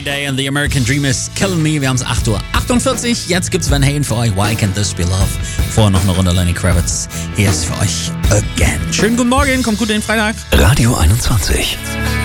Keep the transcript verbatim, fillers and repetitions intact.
Day and the American Dream is Killing Me. Wir haben es acht Uhr achtundvierzig. Jetzt gibt's Van Halen für euch. Why Can't This Be Love? Vorher noch eine Runde Lenny Kravitz. Hier ist für euch Again. Schönen guten Morgen, kommt gut in den Freitag. Radio einundzwanzig.